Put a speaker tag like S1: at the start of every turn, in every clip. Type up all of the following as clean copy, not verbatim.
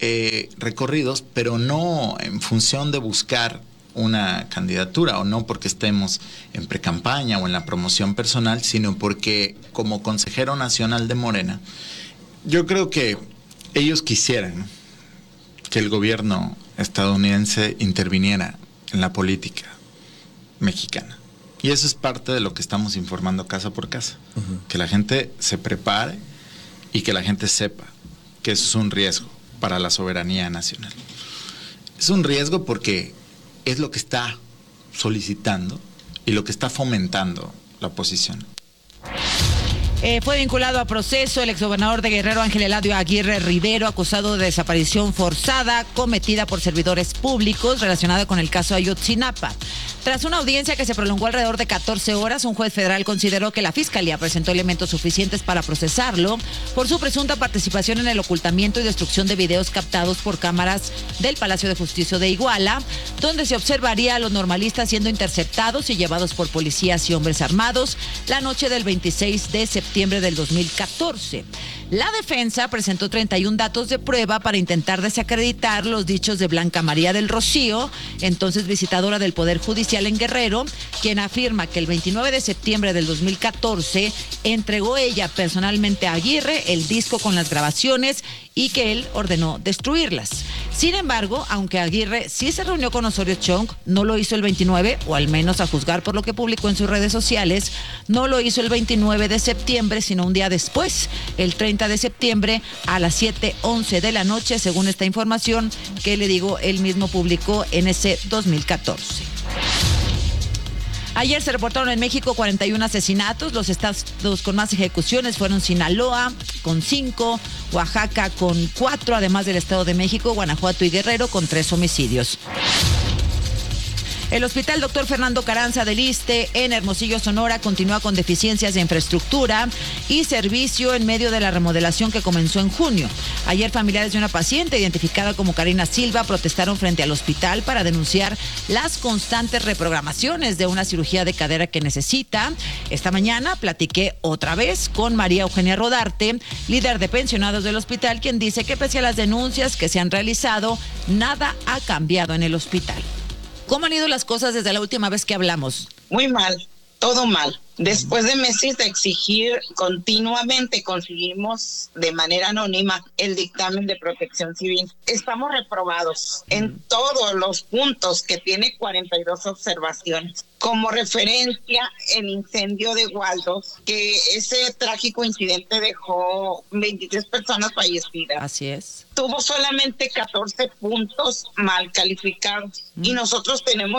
S1: recorridos, pero no en función de buscar una candidatura, o no porque estemos en precampaña o en la promoción personal, sino porque como consejero nacional de Morena, yo creo que ellos quisieran, ¿no?, que el gobierno estadounidense interviniera en la política mexicana. Y eso es parte de lo que estamos informando casa por casa. Que la gente se prepare y que la gente sepa que eso es un riesgo para la soberanía nacional. Es un riesgo porque es lo que está solicitando y lo que está fomentando la oposición.
S2: Fue vinculado a proceso el exgobernador de Guerrero, Ángel Eladio Aguirre Rivero, acusado de desaparición forzada cometida por servidores públicos relacionada con el caso Ayotzinapa. Tras una audiencia que se prolongó alrededor de 14 horas, un juez federal consideró que la Fiscalía presentó elementos suficientes para procesarlo por su presunta participación en el ocultamiento y destrucción de videos captados por cámaras del Palacio de Justicia de Iguala, donde se observaría a los normalistas siendo interceptados y llevados por policías y hombres armados la noche del 26 de septiembre del 2014. La defensa presentó 31 datos de prueba para intentar desacreditar los dichos de Blanca María del Rocío, entonces visitadora del Poder Judicial en Guerrero, quien afirma que el 29 de septiembre del 2014 entregó ella personalmente a Aguirre el disco con las grabaciones y que él ordenó destruirlas. Sin embargo, aunque Aguirre sí se reunió con Osorio Chong, no lo hizo el 29, o al menos a juzgar por lo que publicó en sus redes sociales, no lo hizo el 29 de septiembre, sino un día después, el 30 de septiembre a las 7:11 de la noche, según esta información que le digo, él mismo publicó en ese 2014. Ayer se reportaron en México 41 asesinatos. Los estados con más ejecuciones fueron Sinaloa, con 5, Oaxaca, con 4, además del Estado de México, Guanajuato y Guerrero, con 3 homicidios. El Hospital Dr. Fernando Carranza del Iste en Hermosillo, Sonora, continúa con deficiencias de infraestructura y servicio en medio de la remodelación que comenzó en junio. Ayer, familiares de una paciente identificada como Karina Silva protestaron frente al hospital para denunciar las constantes reprogramaciones de una cirugía de cadera que necesita. Esta mañana platiqué otra vez con María Eugenia Rodarte, líder de pensionados del hospital, quien dice que pese a las denuncias que se han realizado, nada ha cambiado en el hospital. ¿Cómo han ido las cosas desde la última vez que hablamos?
S3: Muy mal, todo mal. Después de meses de exigir continuamente, conseguimos de manera anónima el dictamen de Protección Civil. Estamos reprobados en todos los puntos, que tiene 42 observaciones. Como referencia, el incendio de Waldos, que ese trágico incidente dejó 23 personas fallecidas.
S2: Así es.
S3: Tuvo solamente 14 puntos mal calificados y nosotros tenemos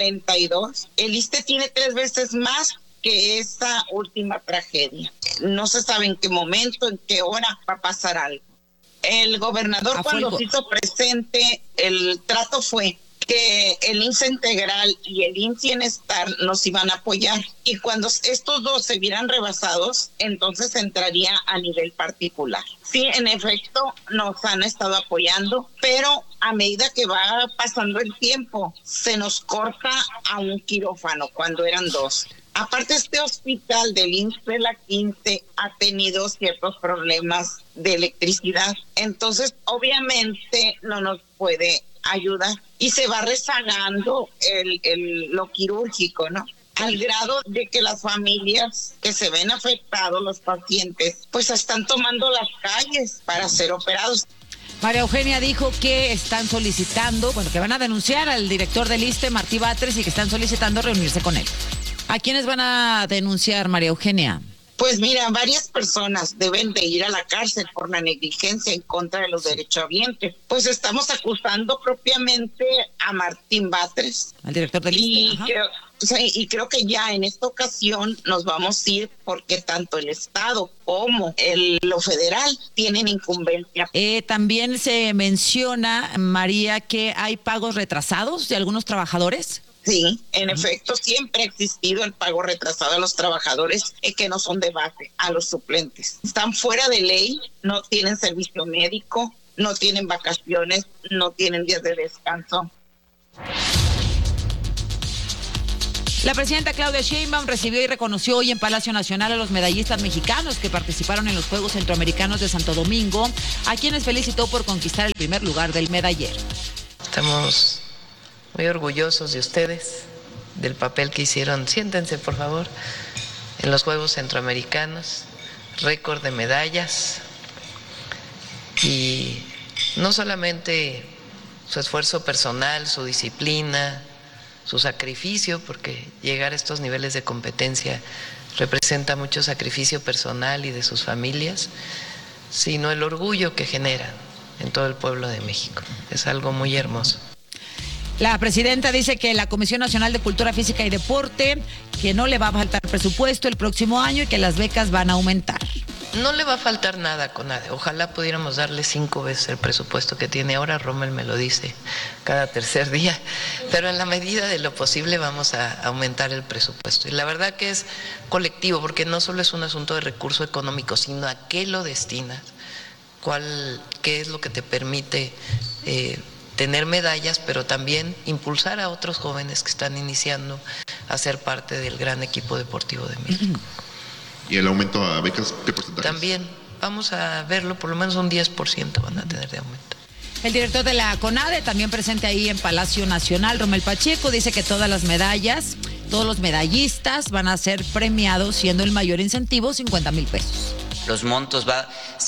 S3: 42. El ISSSTE tiene 3 veces más que esa última tragedia. No se sabe en qué momento, en qué hora va a pasar algo. El gobernador, cuando se hizo presente, el trato fue que el IMSS Integral y el IMSS Bienestar nos iban a apoyar, y cuando estos dos se vieran rebasados, entonces entraría a nivel particular. Sí, en efecto, nos han estado apoyando, pero a medida que va pasando el tiempo, se nos corta a un quirófano cuando eran 2. Aparte, este hospital del IMSS de la 15 ha tenido ciertos problemas de electricidad, entonces obviamente no nos puede ayudar y se va rezagando lo quirúrgico, ¿no? Al grado de que las familias que se ven afectados, los pacientes, pues están tomando las calles para ser operados.
S2: María Eugenia dijo que están solicitando, que van a denunciar al director del ISSSTE, Martí Batres, y que están solicitando reunirse con él. ¿A quiénes van a denunciar, María Eugenia?
S3: Pues mira, varias personas deben de ir a la cárcel por la negligencia en contra de los derechohabientes. Pues estamos acusando propiamente a Martín Batres,
S2: al director del ISSSTE.
S3: Y creo que ya en esta ocasión nos vamos a ir porque tanto el Estado como lo federal tienen incumbencia.
S2: También se menciona, María, que hay pagos retrasados de algunos trabajadores.
S3: Sí, en efecto, siempre ha existido el pago retrasado a los trabajadores que no son de base, a los suplentes. Están fuera de ley, no tienen servicio médico, no tienen vacaciones, no tienen días de descanso.
S2: La presidenta Claudia Sheinbaum recibió y reconoció hoy en Palacio Nacional a los medallistas mexicanos que participaron en los Juegos Centroamericanos de Santo Domingo, a quienes felicitó por conquistar el primer lugar del medallero.
S4: Estamos muy orgullosos de ustedes, del papel que hicieron. Siéntense, por favor, en los Juegos Centroamericanos, récord de medallas, y no solamente su esfuerzo personal, su disciplina, su sacrificio, porque llegar a estos niveles de competencia representa mucho sacrificio personal y de sus familias, sino el orgullo que generan en todo el pueblo de México. Es algo muy hermoso.
S2: La presidenta dice que la Comisión Nacional de Cultura Física y Deporte, que no le va a faltar presupuesto el próximo año y que las becas van a aumentar.
S4: No le va a faltar nada a CONADE. Ojalá pudiéramos darle 5 veces el presupuesto que tiene ahora. Rommel me lo dice cada tercer día. Pero en la medida de lo posible vamos a aumentar el presupuesto. Y la verdad que es colectivo, porque no solo es un asunto de recurso económico, sino a qué lo destinas, qué es lo que te permite tener medallas, pero también impulsar a otros jóvenes que están iniciando a ser parte del gran equipo deportivo de México.
S5: ¿Y el aumento a becas, qué porcentaje?
S4: También vamos a verlo, por lo menos un 10% van a tener de aumento.
S2: El director de la CONADE, también presente ahí en Palacio Nacional, Rommel Pacheco, dice que todas las medallas, todos los medallistas van a ser premiados, siendo el mayor incentivo 50,000 pesos.
S6: Los montos va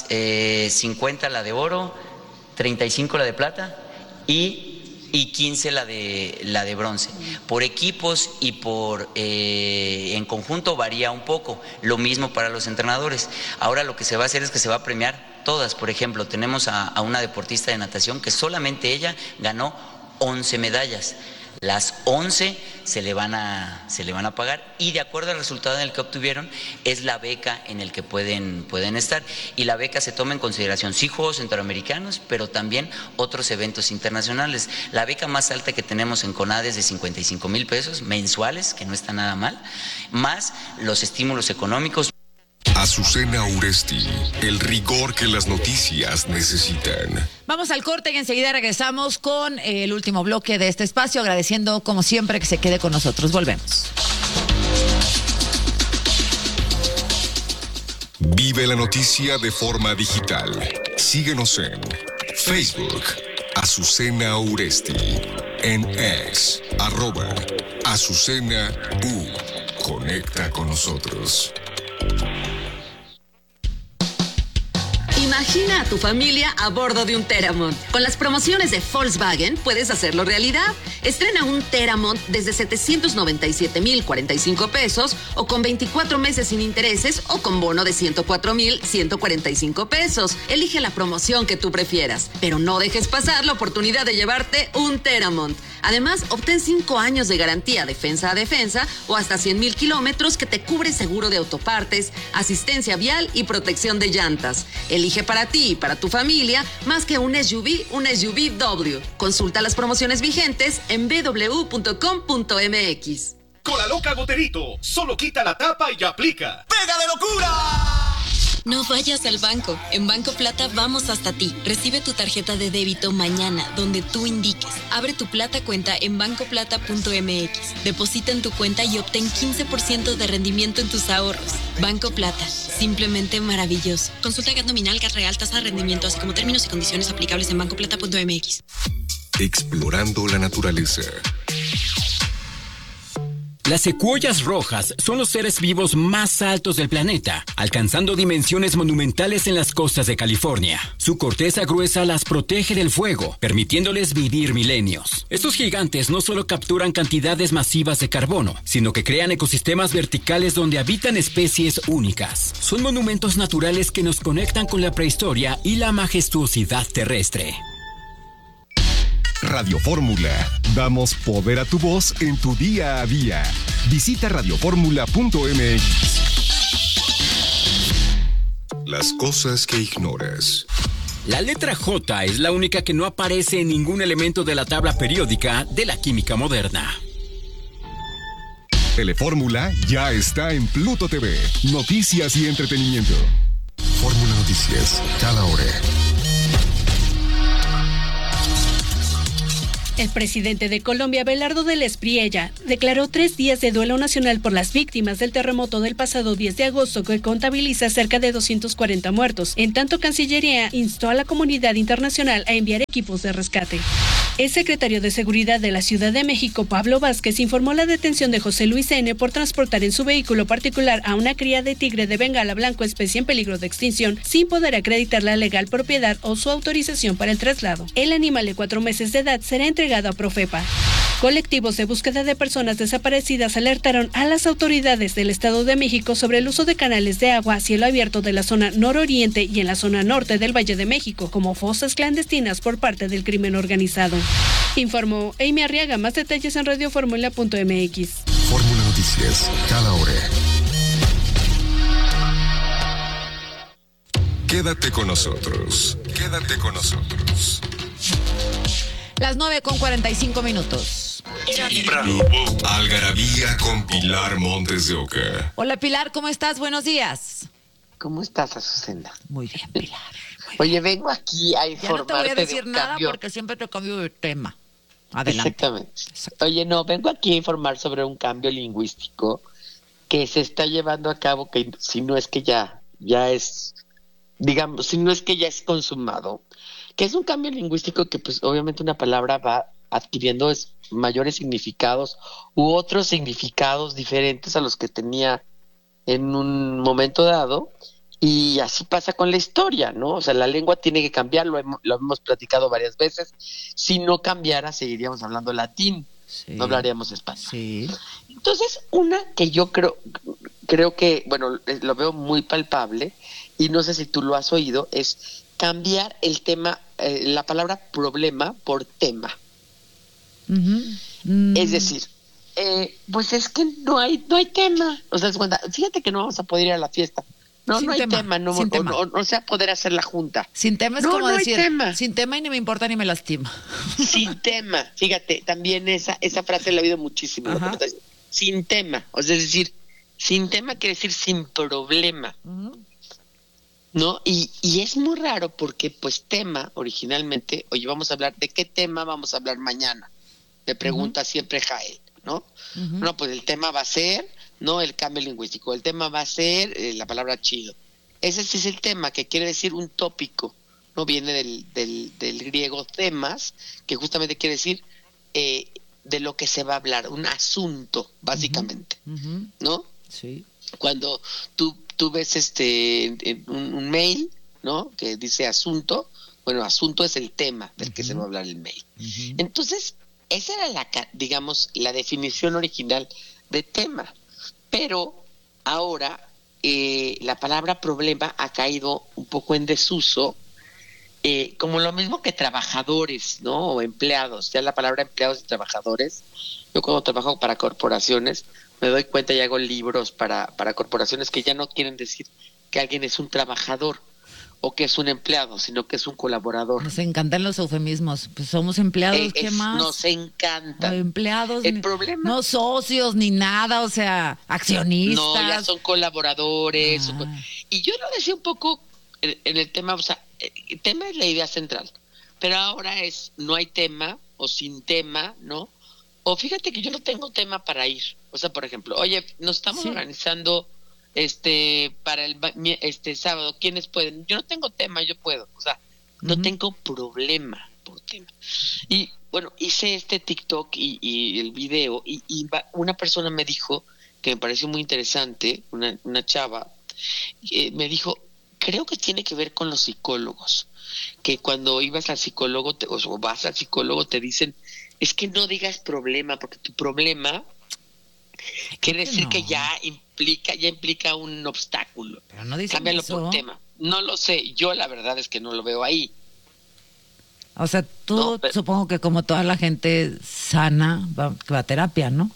S6: 50 la de oro, 35 la de plata y 15 la de bronce. Por equipos y por en conjunto varía un poco. Lo mismo para los entrenadores. Ahora lo que se va a hacer es que se va a premiar todas. Por ejemplo, tenemos a una deportista de natación que solamente ella ganó 11 medallas. Las 11 se le van a pagar, y de acuerdo al resultado en el que obtuvieron es la beca en el que pueden estar, y la beca se toma en consideración sí Juegos Centroamericanos, pero también otros eventos internacionales. La beca más alta que tenemos en CONADE es de 55,000 pesos mensuales, que no está nada mal, más los estímulos económicos.
S7: Azucena Uresti, el rigor que las noticias necesitan.
S2: Vamos al corte y enseguida regresamos con el último bloque de este espacio, agradeciendo como siempre que se quede con nosotros. Volvemos.
S7: Vive la noticia de forma digital. Síguenos en Facebook, Azucena Uresti, en X, @Azucena U. Conecta con nosotros.
S8: Imagina a tu familia a bordo de un Teramont. Con las promociones de Volkswagen puedes hacerlo realidad. Estrena un Teramont desde 797,045 pesos o con 24 meses sin intereses o con bono de 104,145 pesos. Elige la promoción que tú prefieras, pero no dejes pasar la oportunidad de llevarte un Teramont. Además, obtén 5 años de garantía defensa a defensa o hasta 100,000 kilómetros que te cubre seguro de autopartes, asistencia vial y protección de llantas. Elige para ti y para tu familia más que un SUV W. Consulta las promociones vigentes en www.com.mx.
S9: Con la loca Goterito, solo quita la tapa y aplica. ¡Pega de locura!
S10: No vayas al banco. En Banco Plata vamos hasta ti. Recibe tu tarjeta de débito mañana, donde tú indiques. Abre tu Plata cuenta en bancoplata.mx. Deposita en tu cuenta y obtén 15% de rendimiento en tus ahorros. Banco Plata. Simplemente maravilloso. Consulta GAT nominal, GAT real, tasa de rendimiento, así como términos y condiciones aplicables en bancoplata.mx.
S7: Explorando la naturaleza.
S11: Las secuoyas rojas son los seres vivos más altos del planeta, alcanzando dimensiones monumentales en las costas de California. Su corteza gruesa las protege del fuego, permitiéndoles vivir milenios. Estos gigantes no solo capturan cantidades masivas de carbono, sino que crean ecosistemas verticales donde habitan especies únicas. Son monumentos naturales que nos conectan con la prehistoria y la majestuosidad terrestre.
S12: Radio Fórmula. Damos poder a tu voz en tu día a día. Visita radioformula.mx.
S7: Las cosas que ignoras.
S11: La letra J es la única que no aparece en ningún elemento de la tabla periódica de la química moderna.
S12: Telefórmula ya está en Pluto TV. Noticias y entretenimiento.
S7: Fórmula Noticias, cada hora.
S13: El presidente de Colombia, Abelardo del Espriella, declaró 3 días de duelo nacional por las víctimas del terremoto del pasado 10 de agosto que contabiliza cerca de 240 muertos. En tanto, Cancillería instó a la comunidad internacional a enviar equipos de rescate. El secretario de Seguridad de la Ciudad de México, Pablo Vázquez, informó la detención de José Luis N. por transportar en su vehículo particular a una cría de tigre de Bengala blanco, especie en peligro de extinción, sin poder acreditar la legal propiedad o su autorización para el traslado. El animal de 4 meses de edad será entregado a Profepa. Colectivos de búsqueda de personas desaparecidas alertaron a las autoridades del Estado de México sobre el uso de canales de agua a cielo abierto de la zona nororiente y en la zona norte del Valle de México como fosas clandestinas por parte del crimen organizado. Informó Amy Arriaga. Más detalles en radioformula.mx.
S7: Fórmula Noticias, cada hora. Quédate con nosotros. Quédate con nosotros.
S2: Las 9:45.
S7: Algarabía con Pilar Montes de Oca.
S2: Hola Pilar, ¿cómo estás? Buenos días.
S14: ¿Cómo estás, Azucena?
S2: Muy bien, Pilar.
S14: Oye, vengo aquí a informarte.
S2: Ya no te voy a decir
S14: de un
S2: nada
S14: cambio.
S2: porque siempre te cambio de tema. Adelante.
S14: Exactamente. Oye, no, vengo aquí a informar sobre un cambio lingüístico que se está llevando a cabo, que si no es que ya es, digamos, si no es que ya es consumado, que es un cambio lingüístico que pues obviamente una palabra va adquiriendo mayores significados u otros significados diferentes a los que tenía en un momento dado, y así pasa con la historia, ¿no? O sea, la lengua tiene que cambiar, lo hemos platicado varias veces. Si no cambiara, seguiríamos hablando latín, no hablaríamos español.
S2: Sí.
S14: Entonces, una que yo creo que, bueno, lo veo muy palpable, y no sé si tú lo has oído, es cambiar el tema, la palabra problema por tema. Es decir, pues es que no hay tema. O sea, fíjate que no vamos a poder ir a la fiesta. No hay tema, no se va a poder hacer la junta.
S2: Sin tema es como decir, sin tema y ni me importa ni me lastima.
S14: Sin tema, fíjate, también esa frase la he oído muchísimo. Sin tema, o sea, es decir, sin tema quiere decir sin problema. ¿No? Y es muy raro porque pues tema originalmente, oye, vamos a hablar, ¿de qué tema vamos a hablar mañana? Me pregunta siempre Jael, ¿no? No, pues el tema va a ser, no el cambio lingüístico, el tema va a ser la palabra chido. Ese sí es el tema, que quiere decir un tópico, ¿no? Viene del griego temas, que justamente quiere decir de lo que se va a hablar, un asunto, básicamente, ¿no?
S2: Sí.
S14: Cuando tú ves un mail, ¿no? Que dice asunto, bueno, asunto es el tema del que se va a hablar el mail. Entonces, esa era digamos, la definición original de tema. Pero ahora la palabra problema ha caído un poco en desuso, como lo mismo que trabajadores, ¿no? O empleados. Ya la palabra empleados y trabajadores. Yo cuando trabajo para corporaciones me doy cuenta y hago libros para corporaciones que ya no quieren decir que alguien es un trabajador o que es un empleado, sino que es un colaborador.
S2: Nos encantan los eufemismos. Pues somos empleados, ¿qué más?
S14: Nos encanta.
S2: Empleados,
S14: el problema,
S2: no socios ni nada, o sea, accionistas.
S14: No, ya son colaboradores. Y yo lo decía un poco en el tema, o sea, el tema es la idea central, pero ahora es no hay tema o sin tema, ¿no? O fíjate que yo no tengo tema para ir. O sea, por ejemplo, oye, nos estamos organizando para el sábado, ¿quiénes pueden? Yo no tengo tema, yo puedo. O sea, no tengo problema por tema. Y bueno, hice TikTok y el video y una persona me dijo, que me pareció muy interesante, una chava, me dijo, creo que tiene que ver con los psicólogos, que cuando ibas al psicólogo o vas al psicólogo te dicen, es que no digas problema, porque tu problema quiere decir que ya implica un obstáculo.
S2: Pero no dicen
S14: cámbialo
S2: eso.
S14: por tema. No lo sé, yo la verdad es que no lo veo ahí.
S2: O sea, tú supongo que como toda la gente sana va a terapia, ¿no?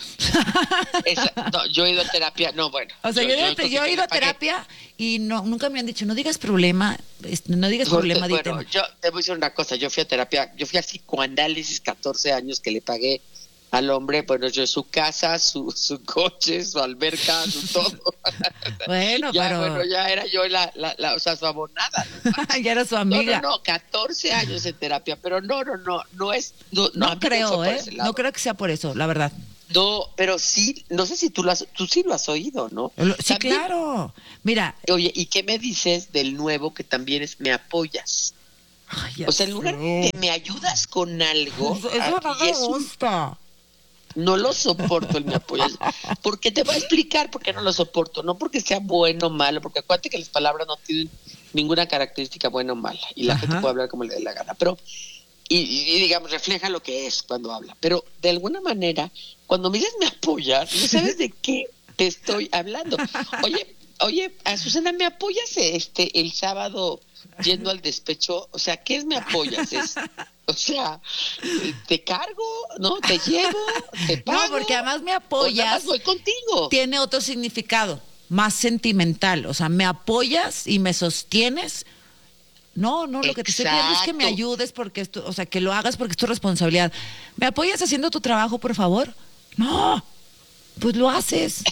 S14: No, yo he ido a terapia, no, bueno.
S2: O sea, yo he ido a terapia y nunca me han dicho, no digas problema, di tema.
S14: Yo te voy a decir una cosa, yo fui a terapia, yo fui a psicoanálisis 14 años que le pagué al hombre, bueno, yo su casa, su coche, su alberca, su todo.
S2: Bueno,
S14: ya,
S2: pero...
S14: Bueno, ya era yo o sea, su abonada.
S2: Ya era su amiga.
S14: No, 14 años en terapia, pero no es...
S2: No creo, no creo que sea por eso, la verdad.
S14: No, pero sí, no sé si tú sí lo has oído, ¿no?
S2: Sí, también, claro. Mira.
S14: Oye, ¿y qué me dices del nuevo que también es me apoyas?
S2: Ay,
S14: o sea, en lugar de me ayudas con algo...
S2: Eso no me gusta.
S14: No lo soporto el me apoyas. Porque te voy a explicar por qué no lo soporto. No porque sea bueno o malo, porque acuérdate que las palabras no tienen ninguna característica buena o mala. Y la gente puede hablar como le dé la gana. Pero, y digamos, refleja lo que es cuando habla. Pero de alguna manera, cuando me dices me apoyas, no sabes de qué te estoy hablando. Oye, Azucena, ¿me apoyas el sábado yendo al despecho? O sea, ¿qué es me apoyas? O sea, te cargo, ¿no? Te llevo, te pago.
S2: No, porque además me apoyas.
S14: Voy contigo.
S2: Tiene otro significado, más sentimental. O sea, me apoyas y me sostienes. No, lo que te estoy pidiendo es que me ayudes porque o sea, que lo hagas porque es tu responsabilidad. ¿Me apoyas haciendo tu trabajo, por favor? No. Pues lo haces.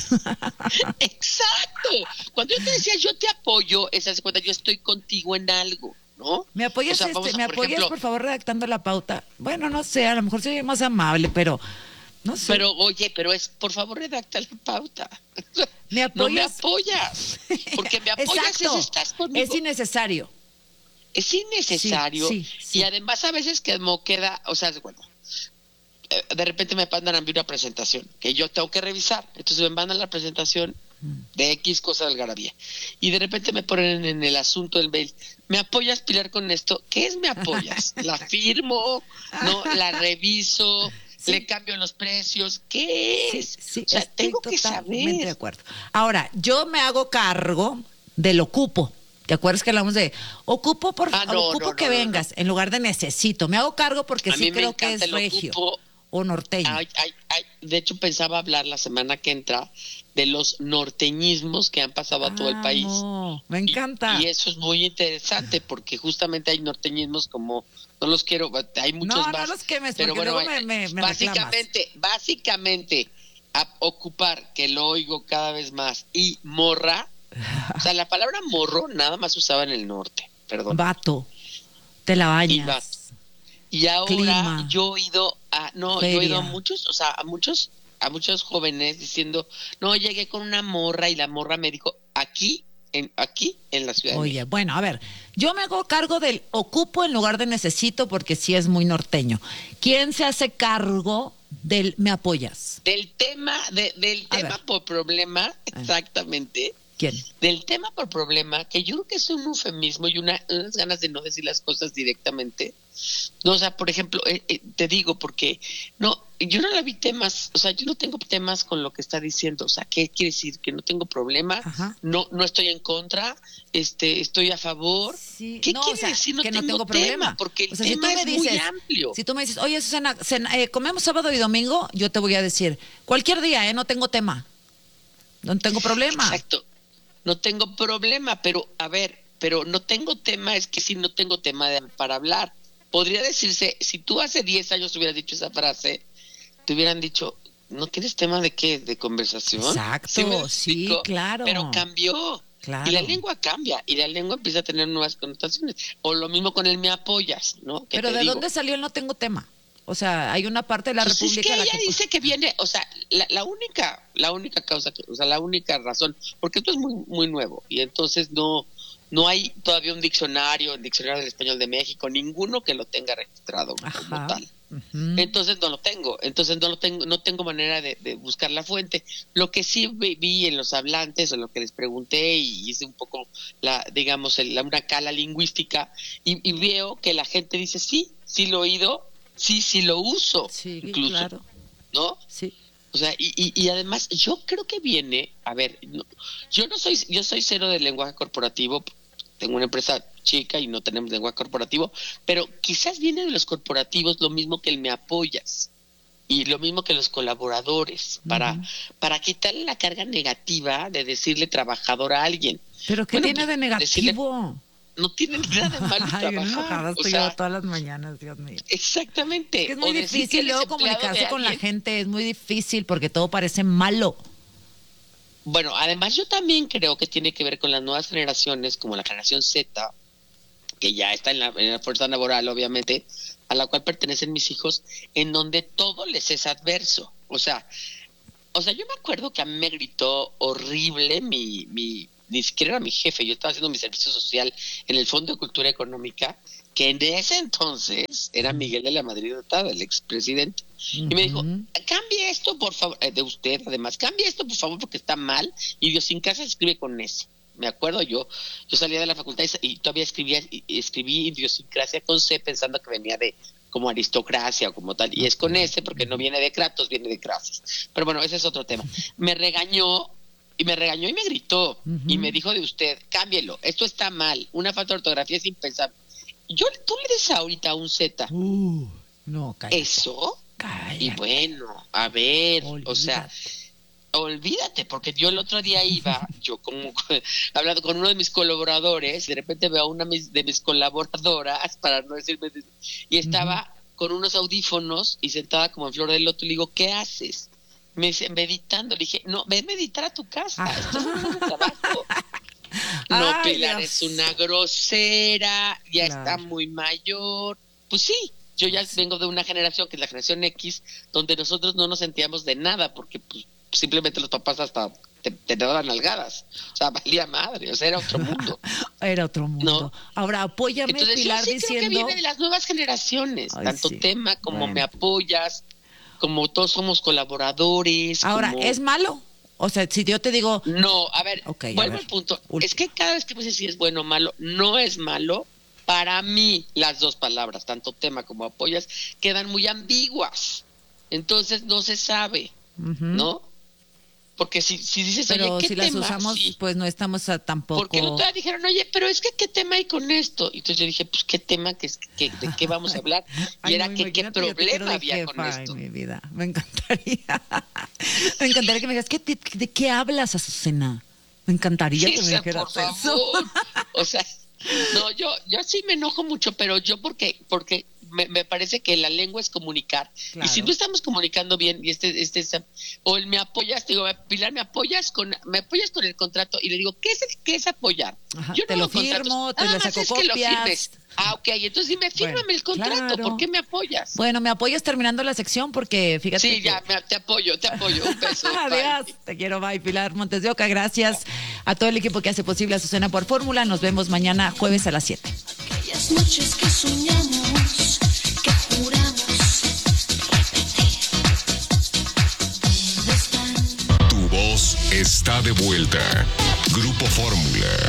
S14: Exacto. Cuando yo te decía yo te apoyo, esa es cuando yo estoy contigo en algo, ¿no?
S2: ¿Me apoyas,
S14: o sea,
S2: por favor, redactando la pauta? Bueno, no sé, a lo mejor soy más amable, pero no sé.
S14: Pero, oye, es, por favor, redacta la pauta.
S2: ¿Me apoyas?
S14: No me apoyas. Porque me apoyas estás conmigo.
S2: Es innecesario.
S14: Es innecesario.
S2: Sí.
S14: Y además a veces que no queda, o sea, bueno, de repente me mandan a mí una presentación que yo tengo que revisar. Entonces me mandan la presentación de X cosa de Algarabía. Y de repente me ponen en el asunto del mail, ¿me apoyas, Pilar, con esto? ¿Qué es me apoyas? ¿La firmo? ¿No? ¿La reviso? Sí. ¿Le cambio los precios? ¿Qué es?
S2: Sí,
S14: o sea, tengo que saber.
S2: De acuerdo. Ahora, yo me hago cargo del ocupo. ¿Te acuerdas que hablamos de ocupo que vengas en lugar de necesito? Me hago cargo porque sí creo que es regio o norteño.
S14: De hecho, pensaba hablar la semana que entra de los norteñismos que han pasado a todo el país.
S2: No, me encanta.
S14: Y eso es muy interesante porque justamente hay norteñismos como, no los quiero, hay muchos más.
S2: No los quemes,
S14: pero
S2: porque
S14: bueno,
S2: luego me
S14: básicamente, a ocupar, que lo oigo cada vez más, y morra. O sea, la palabra morro nada más usaba en el norte, perdón.
S2: Vato, te la bañas.
S14: Y ahora
S2: Clima.
S14: yo he oído a muchos, o sea, a muchos jóvenes diciendo, no, llegué con una morra y la morra me dijo, aquí en la ciudad.
S2: Oye, bueno, a ver, yo me hago cargo del ocupo en lugar de necesito porque sí es muy norteño. ¿Quién se hace cargo del me apoyas?
S14: Del tema por problema, exactamente.
S2: ¿Quién?
S14: Del tema por problema, que yo creo que es un eufemismo y unas ganas de no decir las cosas directamente. No, o sea, por ejemplo, te digo porque yo no la vi temas, o sea, yo no tengo temas con lo que está diciendo, o sea, ¿qué quiere decir? Que no tengo problema, no estoy en contra, estoy a favor.
S2: Sí.
S14: ¿Qué quiere decir? No tengo problema, porque el tema es muy amplio.
S2: Si tú me dices, oye, Susana, comemos sábado y domingo, yo te voy a decir, cualquier día, no tengo tema, no tengo problema.
S14: Exacto. No tengo problema, pero no tengo tema, es que si no tengo tema para hablar. Podría decirse, si tú hace 10 años hubieras dicho esa frase, te hubieran dicho, ¿no tienes tema de qué? ¿De conversación?
S2: Exacto, sí, claro.
S14: Pero cambió.
S2: Claro.
S14: Y la lengua cambia, y la lengua empieza a tener nuevas connotaciones. O lo mismo con el me apoyas, ¿no?
S2: Pero ¿de dónde salió el no tengo tema? O sea, hay una parte de la República...
S14: Es que ella dice que viene, o sea, la única causa, o sea, la única razón, porque esto es muy, muy nuevo, y entonces no hay todavía el diccionario del español de México, ninguno que lo tenga registrado como tal. Uh-huh. Entonces no tengo manera de buscar la fuente. Lo que sí vi en los hablantes, o lo que les pregunté, y hice un poco una cala lingüística, y veo que la gente dice, sí lo he oído, sí lo uso,
S2: sí,
S14: incluso,
S2: claro.
S14: ¿no?
S2: Sí.
S14: O sea, y además yo creo que viene, yo soy cero de lenguaje corporativo, tengo una empresa chica y no tenemos lenguaje corporativo, pero quizás viene de los corporativos lo mismo que el me apoyas y lo mismo que los colaboradores, para quitarle la carga negativa de decirle trabajador a alguien.
S2: ¿Pero qué tiene de negativo?
S14: no tiene nada de malo trabajar.
S2: O sea, todas las mañanas, Dios mío.
S14: Exactamente.
S2: Es muy difícil luego comunicarse con la gente, es muy difícil porque todo parece malo.
S14: Bueno, además yo también creo que tiene que ver con las nuevas generaciones, como la generación Z, que ya está en la fuerza laboral, obviamente, a la cual pertenecen mis hijos, en donde todo les es adverso. O sea, yo me acuerdo que a mí me gritó horrible ni siquiera era mi jefe, yo estaba haciendo mi servicio social en el Fondo de Cultura Económica, que en ese entonces era Miguel de la Madrid Hurtado, el expresidente, y me dijo, cambie esto por favor, de usted además, cambie esto por favor porque está mal, idiosincrasia se escribe con S. Me acuerdo, yo salía de la facultad y todavía escribí idiosincrasia con C pensando que venía de como aristocracia o como tal, y es con S porque no viene de Kratos, viene de Krasis. Pero bueno, ese es otro tema. Me regañó y me gritó y me dijo de usted, cámbielo, esto está mal, una falta de ortografía es impensable. Tú le des ahorita un Z.
S2: No, cállate.
S14: ¿Eso?
S2: Cállate.
S14: Y bueno, a ver, olvídate. O sea, olvídate, porque yo el otro día iba, yo como hablando con uno de mis colaboradores, de repente veo a una de mis colaboradoras, para no decirme, y estaba con unos audífonos y sentada como en flor de loto, y le digo, ¿qué haces? Me dice, meditando. Le dije, no, ve a meditar a tu casa, esto es un trabajo. No, Pilar, Dios. Es una grosera, ya está muy mayor. Pues sí, yo ya vengo de una generación, que es la generación X, donde nosotros no nos sentíamos de nada, porque pues simplemente los papás hasta te daban nalgadas. O sea, valía madre, o sea, era otro mundo.
S2: Era otro mundo. ¿No? Ahora, apóyame, entonces, Pilar,
S14: yo sí
S2: diciendo...
S14: creo que viene de las nuevas generaciones, tanto tema como me apoyas, como todos somos colaboradores.
S2: Ahora, ¿es malo? O sea, si yo te digo...
S14: No, a ver, vuelvo al punto. Es que cada vez que me dices si es bueno o malo, no es malo. Para mí, las dos palabras, tanto tema como apoyas, quedan muy ambiguas. Entonces, no se sabe, ¿no? Porque si dices,
S2: pero
S14: oye, ¿qué
S2: si
S14: tema?
S2: Las usamos, sí. Pues no estamos tampoco...
S14: Porque no te dijeron, oye, pero es que ¿qué tema hay con esto? Y entonces yo dije, pues, ¿qué tema? ¿De qué vamos a hablar? Y era que qué problema había con esto.
S2: Mi vida, me encantaría. Me encantaría que me dijeras, ¿de qué hablas, Azucena? Me encantaría que me dijeras eso.
S14: O sea, no, yo sí me enojo mucho, pero yo porque me parece que la lengua es comunicar. Claro. Y si no estamos comunicando bien, y o el me apoyas, te digo, Pilar, me apoyas con el contrato, y le digo, ¿qué es apoyar?
S2: Ajá,
S14: yo no
S2: te lo firmo, te lo saco copias.
S14: Que lo firmes. Ok, entonces dime, fírmame el contrato, claro. ¿Por qué me apoyas?
S2: Bueno, me apoyas terminando la sección porque fíjate.
S14: Sí, ya, te apoyo, un beso.
S2: Adiós, te quiero, bye, Pilar Montes de Oca, gracias a todo el equipo que hace posible Azucena por Fórmula. Nos vemos mañana jueves a las 7.
S15: Aquellas noches que soñamos, que juramos repetir.
S7: Tu voz está de vuelta. Grupo Fórmula.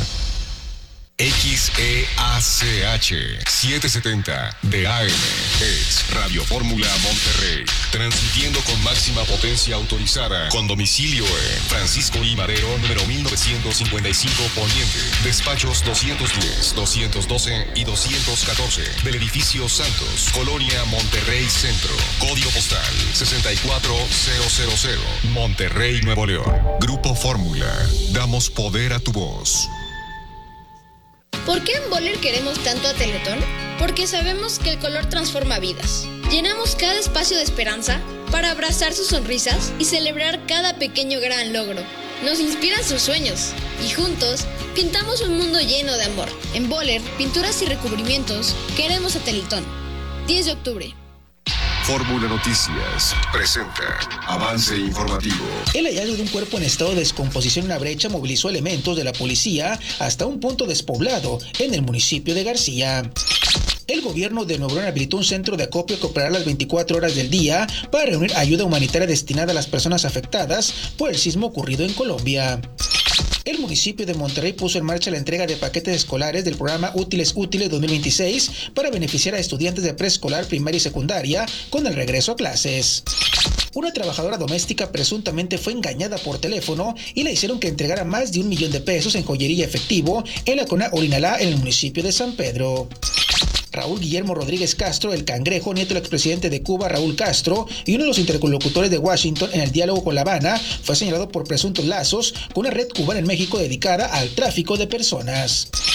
S7: XEACH 770 de AM es Radio Fórmula Monterrey, transmitiendo con máxima potencia autorizada, con domicilio en Francisco I. Madero, número 1955 Poniente, despachos 210, 212 y 214 del edificio Santos, Colonia Monterrey Centro, código postal 64000, Monterrey, Nuevo León. Grupo Fórmula, damos poder a tu voz.
S16: ¿Por qué en Boller queremos tanto a Teletón? Porque sabemos que el color transforma vidas. Llenamos cada espacio de esperanza para abrazar sus sonrisas y celebrar cada pequeño gran logro. Nos inspiran sus sueños y juntos pintamos un mundo lleno de amor. En Boller, pinturas y recubrimientos, queremos a Teletón. 10 de octubre.
S7: Fórmula Noticias presenta avance informativo.
S17: El hallazgo de un cuerpo en estado de descomposición en una brecha movilizó elementos de la policía hasta un punto despoblado en el municipio de García. El gobierno de Nuevo León habilitó un centro de acopio que operará las 24 horas del día para reunir ayuda humanitaria destinada a las personas afectadas por el sismo ocurrido en Colombia. El municipio de Monterrey puso en marcha la entrega de paquetes escolares del programa Útiles 2026 para beneficiar a estudiantes de preescolar, primaria y secundaria con el regreso a clases. Una trabajadora doméstica presuntamente fue engañada por teléfono y le hicieron que entregara más de $1 millón en joyería efectivo en la Cona Orinalá en el municipio de San Pedro. Raúl Guillermo Rodríguez Castro, el Cangrejo, nieto del expresidente de Cuba, Raúl Castro, y uno de los interlocutores de Washington en el diálogo con La Habana, fue señalado por presuntos lazos con una red cubana en México dedicada al tráfico de personas.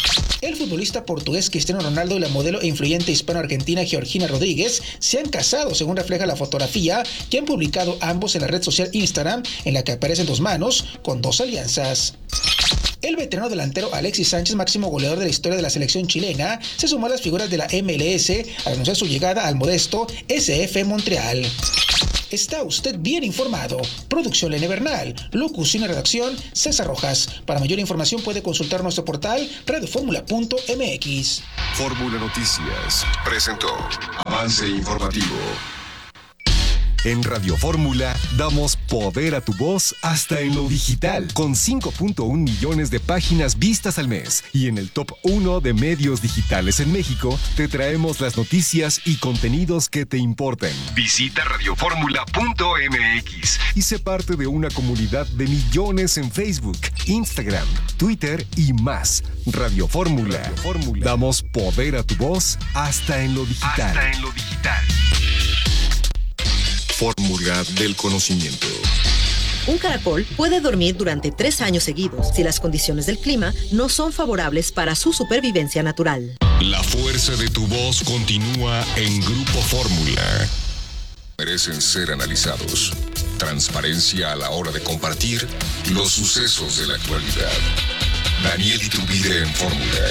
S17: El futbolista portugués Cristiano Ronaldo y la modelo e influyente hispano-argentina Georgina Rodríguez se han casado, según refleja la fotografía que han publicado ambos en la red social Instagram, en la que aparecen dos manos con dos alianzas. El veterano delantero Alexis Sánchez, máximo goleador de la historia de la selección chilena, se sumó a las figuras de la MLS al anunciar su llegada al modesto SF Montreal. Está usted bien informado. Producción Lene Bernal. Locución y redacción César Rojas. Para mayor información puede consultar nuestro portal radioformula.mx.
S12: Fórmula Noticias presentó Avance Informativo. En Radio Fórmula damos poder a tu voz hasta en lo digital, con 5.1 millones de páginas vistas al mes. Y en el top 1 de medios digitales en México, te traemos las noticias y contenidos que te importan. Visita radioformula.mx y sé parte de una comunidad de millones en Facebook, Instagram, Twitter y más. Radio Fórmula. Damos poder a tu voz hasta en lo digital. Fórmula del conocimiento.
S18: Un caracol puede dormir durante 3 años seguidos si las condiciones del clima no son favorables para su supervivencia natural.
S7: La fuerza de tu voz continúa en Grupo Fórmula. Merecen ser analizados. Transparencia a la hora de compartir los sucesos de la actualidad. Daniel Iturbide en Fórmula.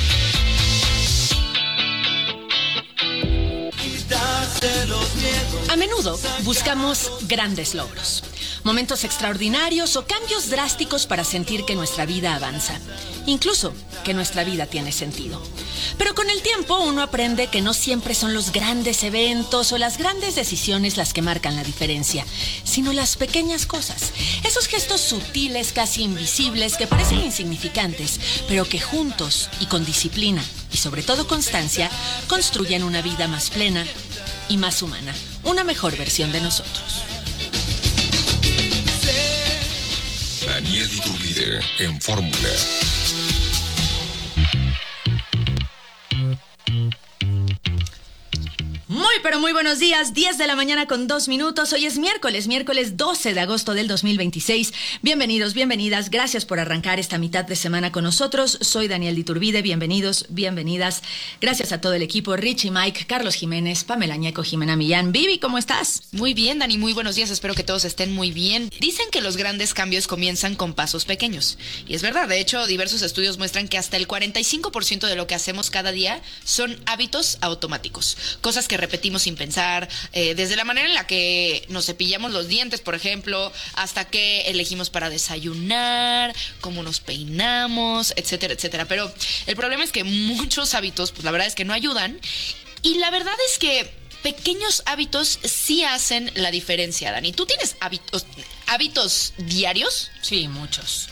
S19: A menudo buscamos grandes logros, momentos extraordinarios o cambios drásticos para sentir que nuestra vida avanza, incluso que nuestra vida tiene sentido. Pero con el tiempo uno aprende que no siempre son los grandes eventos o las grandes decisiones las que marcan la diferencia, sino las pequeñas cosas, esos gestos sutiles, casi invisibles, que parecen insignificantes, pero que juntos y con disciplina y sobre todo constancia construyen una vida más plena y más humana, una mejor versión de nosotros.
S7: Daniel Iturbide en Fórmula.
S19: Pero muy buenos días, 10 de la mañana con 2 minutos. Hoy es miércoles 12 de agosto del 2026. Bienvenidos, bienvenidas. Gracias por arrancar esta mitad de semana con nosotros. Soy Daniel Iturbide. Bienvenidos, bienvenidas. Gracias a todo el equipo. Richie, Mike, Carlos Jiménez, Pamela Ñeco, Jimena Millán. Vivi, ¿cómo estás?
S20: Muy bien, Dani. Muy buenos días. Espero que todos estén muy bien. Dicen que los grandes cambios comienzan con pasos pequeños. Y es verdad. De hecho, diversos estudios muestran que hasta el 45% de lo que hacemos cada día son hábitos automáticos. Cosas que repetimos sin pensar, desde la manera en la que nos cepillamos los dientes, por ejemplo, hasta qué elegimos para desayunar, cómo nos peinamos, etcétera, etcétera. Pero el problema es que muchos hábitos, pues la verdad es que no ayudan, y la verdad es que pequeños hábitos sí hacen la diferencia, Dani. ¿Tú tienes hábitos diarios?
S19: Sí, muchos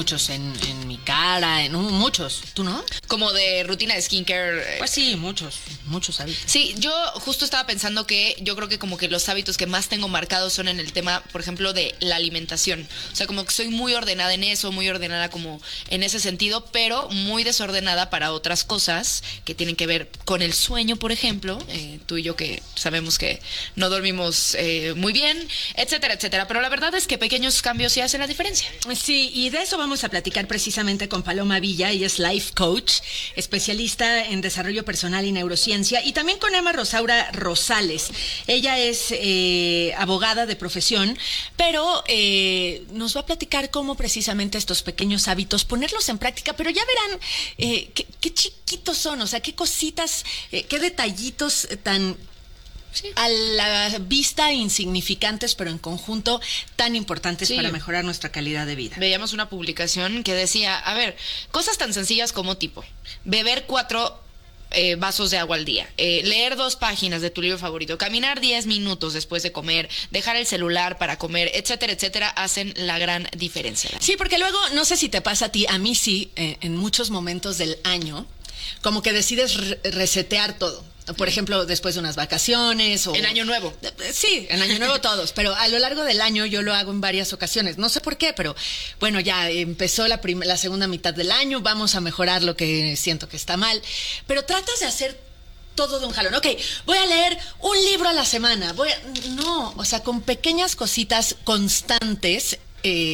S19: en mi cara, muchos. ¿Tú no?
S20: Como de rutina de skincare.
S19: Pues sí, muchos hábitos.
S20: Sí, yo justo estaba pensando que yo creo que como que los hábitos que más tengo marcados son en el tema, por ejemplo, de la alimentación. O sea, como que soy muy ordenada en eso, muy ordenada como en ese sentido, pero muy desordenada para otras cosas que tienen que ver con el sueño, por ejemplo. Tú y yo que sabemos que no dormimos muy bien, etcétera, etcétera. Pero la verdad es que pequeños cambios sí hacen la diferencia.
S19: Sí, y de eso vamos a platicar precisamente con Paloma Villa. Ella es life coach, especialista en desarrollo personal y neurociencia, y también con Emma Rosaura Rosales. Ella es abogada de profesión, pero nos va a platicar cómo precisamente estos pequeños hábitos ponerlos en práctica, pero ya verán qué chiquitos son, o sea, qué cositas, qué detallitos tan... Sí. A la vista insignificantes, pero en conjunto tan importantes para mejorar nuestra calidad de vida.
S20: Veíamos una publicación que decía, a ver, cosas tan sencillas como tipo, beber 4 vasos de agua al día, leer 2 páginas de tu libro favorito, caminar 10 minutos después de comer, dejar el celular para comer, etcétera, etcétera, hacen la gran diferencia.
S19: Sí, porque luego, no sé si te pasa a ti, a mí sí, en muchos momentos del año, como que decides resetear todo. Por ejemplo, después de unas vacaciones o...
S20: En Año Nuevo.
S19: Sí, en Año Nuevo todos, pero a lo largo del año yo lo hago en varias ocasiones. No sé por qué, pero bueno, ya empezó la segunda mitad del año, vamos a mejorar lo que siento que está mal. Pero tratas de hacer todo de un jalón. Ok, voy a leer un libro a la semana. No, o sea, con pequeñas cositas constantes,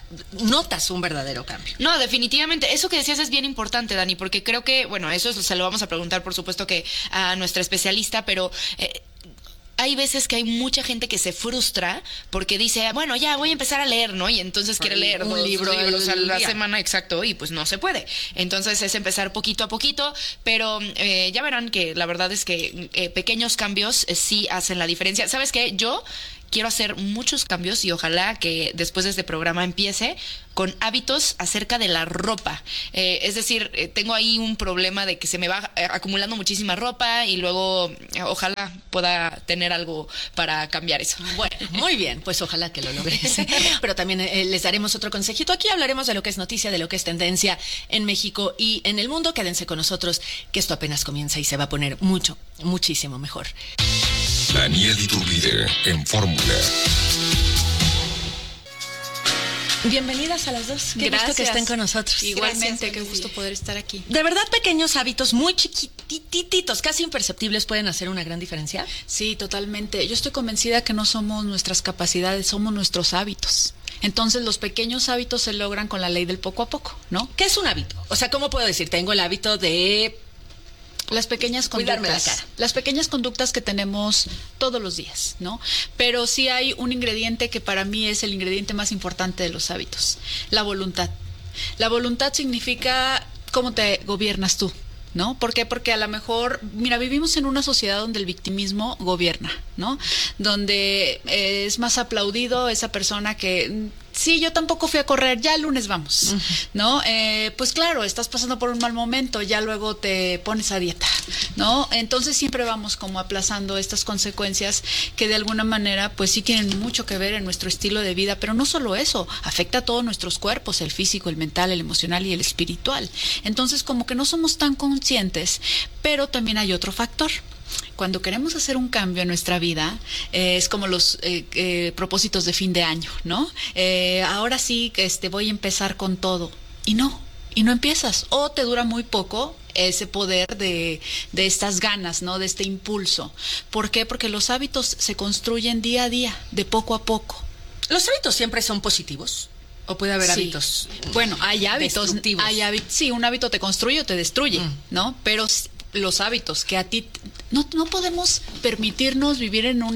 S19: notas un verdadero cambio.
S20: No, definitivamente. Eso que decías es bien importante, Dani, porque creo que, bueno, eso se lo vamos a preguntar, por supuesto, que a nuestra especialista, pero hay veces que hay mucha gente que se frustra porque dice, bueno, ya voy a empezar a leer, ¿no? Y entonces quiere leer un libro a la semana, exacto, y pues no se puede. Entonces es empezar poquito a poquito, pero ya verán que la verdad es que pequeños cambios sí hacen la diferencia. ¿Sabes qué? Yo quiero hacer muchos cambios y ojalá que después de este programa empiece con hábitos acerca de la ropa. Es decir, tengo ahí un problema de que se me va acumulando muchísima ropa y luego ojalá pueda tener algo para cambiar eso.
S19: Bueno, muy bien, pues ojalá que lo logres. Pero también les daremos otro consejito. Aquí hablaremos de lo que es noticia, de lo que es tendencia en México y en el mundo. Quédense con nosotros, que esto apenas comienza y se va a poner muchísimo mejor.
S7: Daniel Iturbide en Fórmula.
S19: Bienvenidas a las dos. Qué gusto que estén con nosotros.
S21: Igualmente, qué gusto poder estar aquí.
S19: De verdad, pequeños hábitos muy chiquititos, casi imperceptibles, pueden hacer una gran diferencia.
S21: Sí, totalmente. Yo estoy convencida que no somos nuestras capacidades, somos nuestros hábitos. Entonces, los pequeños hábitos se logran con la ley del poco a poco, ¿no?
S19: ¿Qué es un hábito? O sea, ¿cómo puedo decir? Tengo el hábito de
S21: las pequeñas conductas,
S19: cuidarme la cara.
S21: Las pequeñas conductas que tenemos todos los días, ¿no? Pero sí hay un ingrediente que para mí es el ingrediente más importante de los hábitos: la voluntad. La voluntad significa cómo te gobiernas tú, ¿no? ¿Por qué? Porque a lo mejor, mira, vivimos en una sociedad donde el victimismo gobierna, ¿no? Donde es más aplaudido esa persona que sí, yo tampoco fui a correr, ya el lunes vamos, ¿no? Pues claro, estás pasando por un mal momento, ya luego te pones a dieta, ¿no? Entonces siempre vamos como aplazando estas consecuencias que de alguna manera pues sí tienen mucho que ver en nuestro estilo de vida, pero no solo eso, afecta a todos nuestros cuerpos, el físico, el mental, el emocional y el espiritual. Entonces como que no somos tan conscientes, pero también hay otro factor. Cuando queremos hacer un cambio en nuestra vida, es como los propósitos de fin de año, ¿no? Ahora sí voy a empezar con todo. Y no empiezas. O te dura muy poco ese poder de estas ganas, ¿no? De este impulso. ¿Por qué? Porque los hábitos se construyen día a día, de poco a poco.
S19: ¿Los hábitos siempre son positivos? ¿O puede haber hábitos?
S21: Bueno, hay hábitos.
S19: Destructivos.
S21: Sí, un hábito te construye o te destruye, ¿no? Pero los hábitos que a ti no podemos permitirnos vivir en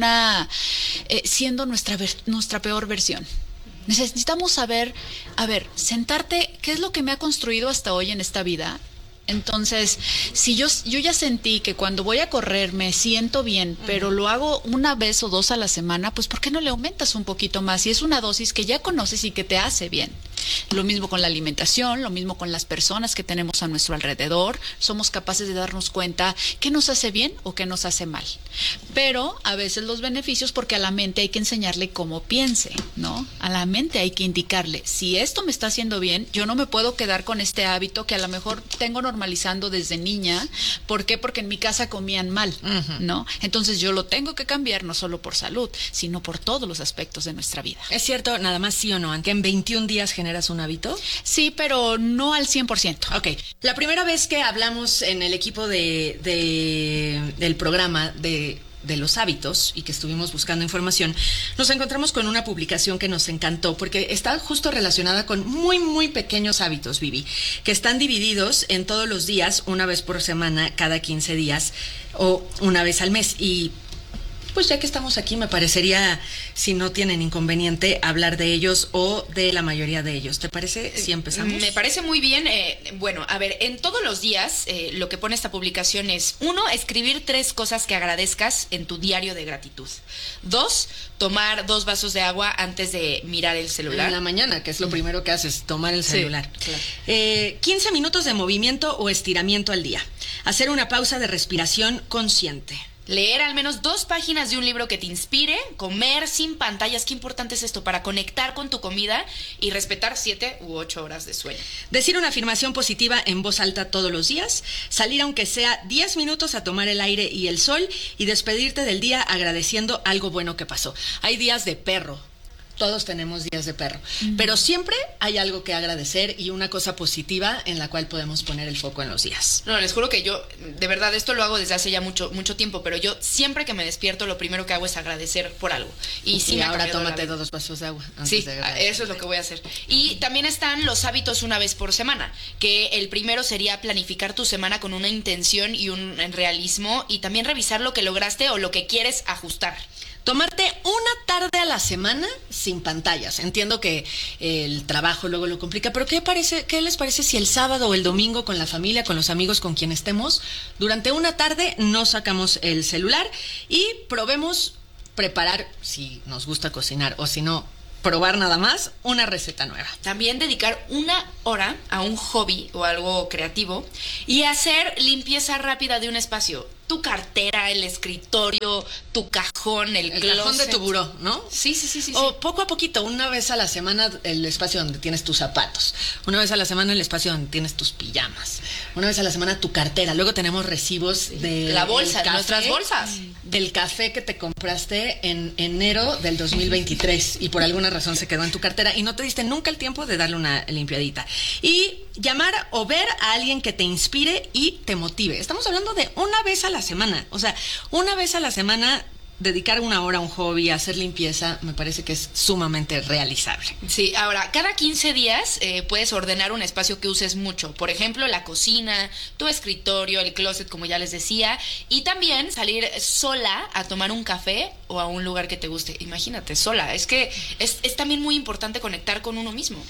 S21: siendo nuestra peor versión. Necesitamos saber, sentarte, ¿qué es lo que me ha construido hasta hoy en esta vida? Entonces, si yo ya sentí que cuando voy a correr me siento bien, pero lo hago una vez o dos a la semana, pues ¿por qué no le aumentas un poquito más? Y es una dosis que ya conoces y que te hace bien. Lo mismo con la alimentación, lo mismo con las personas que tenemos a nuestro alrededor. Somos capaces de darnos cuenta qué nos hace bien o qué nos hace mal. Pero a veces los beneficios, porque a la mente hay que enseñarle cómo piense, ¿no? A la mente hay que indicarle, si esto me está haciendo bien, yo no me puedo quedar con este hábito que a lo mejor tengo normalizando desde niña. ¿Por qué? Porque en mi casa comían mal, ¿no? Entonces yo lo tengo que cambiar, no solo por salud, sino por todos los aspectos de nuestra vida.
S19: ¿Es cierto, nada más sí o no, que en 21 días generas un hábito?
S21: Sí, pero no al 100%.
S19: Ok. La primera vez que hablamos en el equipo del programa de los hábitos y que estuvimos buscando información, nos encontramos con una publicación que nos encantó porque está justo relacionada con muy, muy pequeños hábitos, Vivi, que están divididos en todos los días, una vez por semana, cada 15 días o una vez al mes. Y pues ya que estamos aquí, me parecería, si no tienen inconveniente, hablar de ellos o de la mayoría de ellos. ¿Te parece si empezamos?
S20: Me parece muy bien. Bueno, a ver, en todos los días lo que pone esta publicación es: 1, escribir 3 cosas que agradezcas en tu diario de gratitud. 2, tomar 2 vasos de agua antes de mirar el celular.
S19: En la mañana, que es lo primero que haces, tomar el celular.
S20: Sí, claro.
S19: 15 minutos de movimiento o estiramiento al día. Hacer una pausa de respiración consciente.
S20: Leer al menos 2 páginas de un libro que te inspire, comer sin pantallas. Qué importante es esto para conectar con tu comida y respetar 7 u 8 horas de sueño.
S19: Decir una afirmación positiva en voz alta todos los días, salir aunque sea 10 minutos a tomar el aire y el sol y despedirte del día agradeciendo algo bueno que pasó. Hay días de perro. Todos tenemos días de perro, pero siempre hay algo que agradecer y una cosa positiva en la cual podemos poner el foco en los días.
S20: No, les juro que yo, de verdad, esto lo hago desde hace ya mucho tiempo, pero yo siempre que me despierto lo primero que hago es agradecer por algo. Y sí,
S19: ahora tómate 2 vasos de agua.
S20: Sí, eso es lo que voy a hacer. Y también están los hábitos una vez por semana, que el primero sería planificar tu semana con una intención y un realismo, y también revisar lo que lograste o lo que quieres ajustar.
S19: Tomarte una tarde a la semana sin pantallas. Entiendo que el trabajo luego lo complica, pero ¿qué les parece si el sábado o el domingo con la familia, con los amigos con quien estemos, durante una tarde no sacamos el celular y probemos preparar, si nos gusta cocinar o si no, probar nada más, una receta nueva?
S20: También dedicar 1 hora a un hobby o algo creativo y hacer limpieza rápida de un espacio. Tu cartera, el escritorio, tu cajón, el
S19: cajón de tu buró, ¿no?
S20: Sí.
S19: O poco a poquito, una vez a la semana el espacio donde tienes tus zapatos, una vez a la semana el espacio donde tienes tus pijamas, una vez a la semana tu cartera. Luego tenemos recibos de
S20: la bolsa, nuestras bolsas,
S19: del café que te compraste en enero del 2023 y por alguna razón se quedó en tu cartera y no te diste nunca el tiempo de darle una limpiadita. Y llamar o ver a alguien que te inspire y te motive. Estamos hablando de una vez a la semana. O sea, una vez a la semana dedicar 1 hora a un hobby, a hacer limpieza, me parece que es sumamente realizable.
S20: Sí, ahora, cada 15 días puedes ordenar un espacio que uses mucho. Por ejemplo, la cocina, tu escritorio, el closet, como ya les decía. Y también salir sola a tomar un café o a un lugar que te guste. Imagínate, sola. Es que es también muy importante conectar con uno mismo.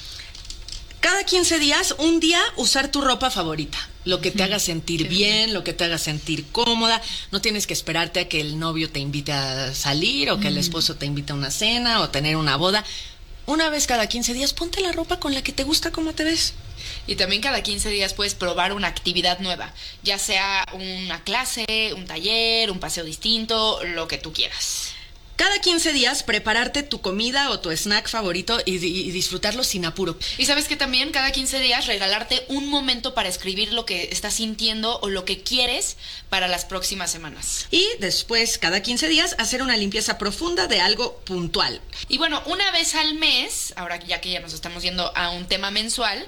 S19: Cada 15 días, un día, usar tu ropa favorita. Lo que te haga sentir bien, lo que te haga sentir cómoda. No tienes que esperarte a que el novio te invite a salir o que el esposo te invite a una cena o tener una boda. Una vez cada 15 días, ponte la ropa con la que te gusta cómo te ves.
S20: Y también cada 15 días puedes probar una actividad nueva, ya sea una clase, un taller, un paseo distinto, lo que tú quieras.
S19: Cada 15 días prepararte tu comida o tu snack favorito y disfrutarlo sin apuro.
S20: Y sabes que también cada 15 días regalarte un momento para escribir lo que estás sintiendo o lo que quieres para las próximas semanas.
S19: Y después, cada 15 días, hacer una limpieza profunda de algo puntual.
S20: Y bueno, una vez al mes, ahora ya que ya nos estamos yendo a un tema mensual,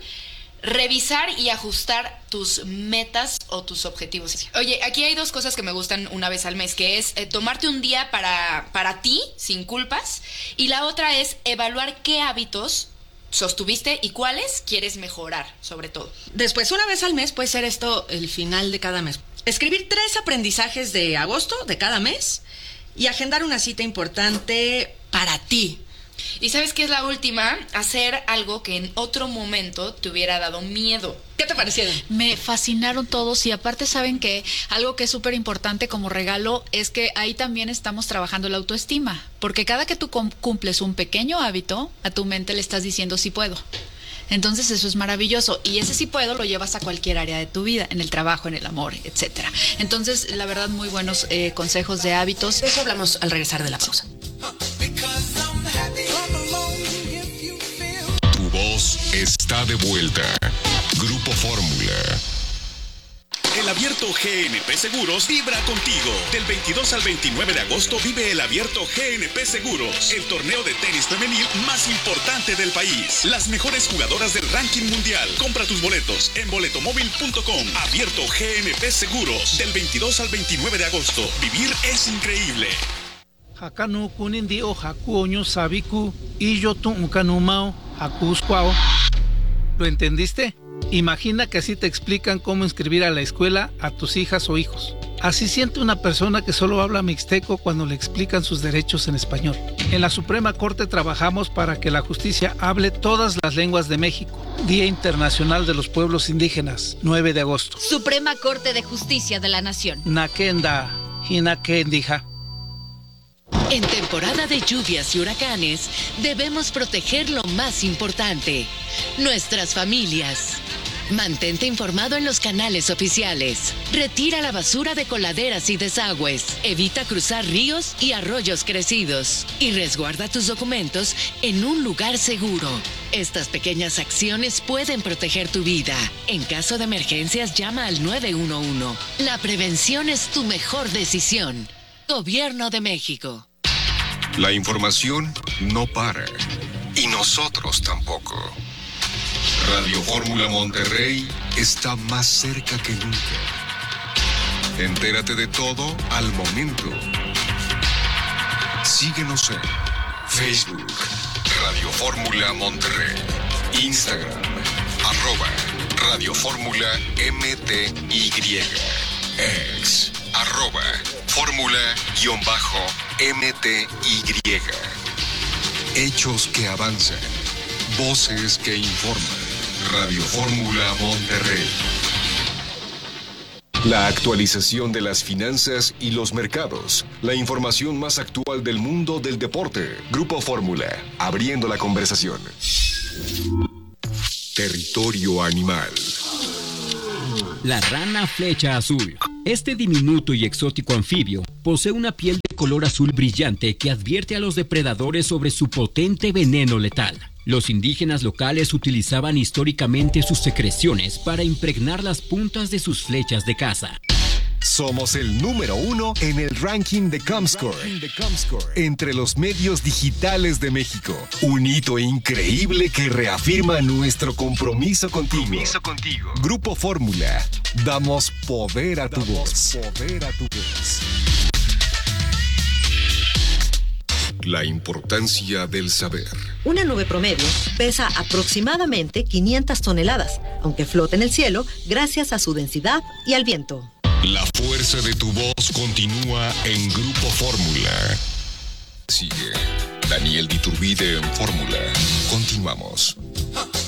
S20: revisar y ajustar tus metas o tus objetivos. Oye, aquí hay 2 cosas que me gustan una vez al mes, que es tomarte un día para ti, sin culpas, y la otra es evaluar qué hábitos sostuviste y cuáles quieres mejorar, sobre todo.
S19: Después, una vez al mes, puede ser esto el final de cada mes. Escribir 3 aprendizajes de agosto de cada mes y agendar una cita importante para ti.
S20: ¿Y sabes qué es la última? Hacer algo que en otro momento te hubiera dado miedo.
S19: ¿Qué te parecieron?
S21: Me fascinaron todos y aparte saben que algo que es súper importante como regalo es que ahí también estamos trabajando la autoestima. Porque cada que tú cumples un pequeño hábito, a tu mente le estás diciendo sí puedo. Entonces eso es maravilloso y ese sí puedo lo llevas a cualquier área de tu vida, en el trabajo, en el amor, etcétera. Entonces, la verdad, muy buenos consejos de hábitos.
S19: De eso hablamos al regresar de la pausa.
S7: Tu voz está de vuelta. Grupo Fórmula.
S9: El Abierto GNP Seguros vibra contigo. Del 22 al 29 de agosto vive el Abierto GNP Seguros, el torneo de tenis femenil más importante del país. Las mejores jugadoras del ranking mundial. Compra tus boletos en boletomóvil.com. Abierto GNP Seguros, del 22 al 29 de agosto. Vivir es increíble.
S1: Hakanu kunindi o hakuoño sabiku y yo tu unkanumao hakusquao. ¿Lo entendiste? Imagina que así te explican cómo inscribir a la escuela a tus hijas o hijos. Así siente una persona que solo habla mixteco cuando le explican sus derechos en español. En la Suprema Corte trabajamos para que la justicia hable todas las lenguas de México. Día Internacional de los Pueblos Indígenas, 9 de agosto.
S22: Suprema Corte de Justicia de la Nación.
S1: Nakenda, Hinakendija.
S23: En temporada de lluvias y huracanes, debemos proteger lo más importante, nuestras familias. Mantente informado en los canales oficiales. Retira la basura de coladeras y desagües. Evita cruzar ríos y arroyos crecidos. Y resguarda tus documentos en un lugar seguro. Estas pequeñas acciones pueden proteger tu vida. En caso de emergencias, llama al 911. La prevención es tu mejor decisión. Gobierno de México.
S7: La información no para. Y nosotros tampoco. Radio Fórmula Monterrey está más cerca que nunca. Entérate de todo al momento. Síguenos en Facebook, Radio Fórmula Monterrey, Instagram, @Radio Fórmula MTY, X, @Fórmula_MTY. Hechos que avanzan, voces que informan. Radio Fórmula Monterrey. La actualización de las finanzas y los mercados. La información más actual del mundo del deporte. Grupo Fórmula, abriendo la conversación. Territorio animal.
S11: La rana flecha azul. Este diminuto y exótico anfibio posee una piel de color azul brillante que advierte a los depredadores sobre su potente veneno letal. Los indígenas locales utilizaban históricamente sus secreciones para impregnar las puntas de sus flechas de caza.
S12: Somos el número 1 en el ranking de Comscore entre los medios digitales de México. Un hito increíble que reafirma nuestro compromiso contigo. Grupo Fórmula. Damos poder a tu voz.
S7: La importancia del saber.
S18: Una nube promedio pesa aproximadamente 500 toneladas, aunque flota en el cielo gracias a su densidad y al viento.
S7: La fuerza de tu voz continúa en Grupo Fórmula. Sigue Daniel Diturbide en Fórmula. Continuamos.